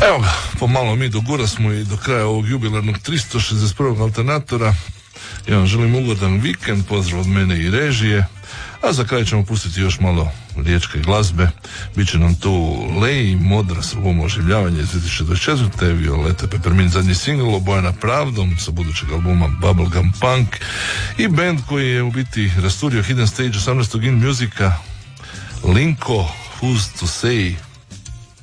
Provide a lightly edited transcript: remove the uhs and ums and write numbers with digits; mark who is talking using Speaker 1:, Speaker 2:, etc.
Speaker 1: Evo ga, pomalo mi dogura smo i do kraja ovog jubilarnog 361. alternatora. Ja vam želim ugodan vikend, pozdrav od mene i režije, a za kraj ćemo pustiti još malo riječke glazbe. Biće nam tu Lej, Modra s albuma Oživljavanje iz 2024. Violeta Peppermint, zadnji singl, Obojena pravdom sa budućeg albuma Bubblegum Punk i band koji je u biti rasturio Hidden Stage 18. in Musica, Linko, Who's to Say.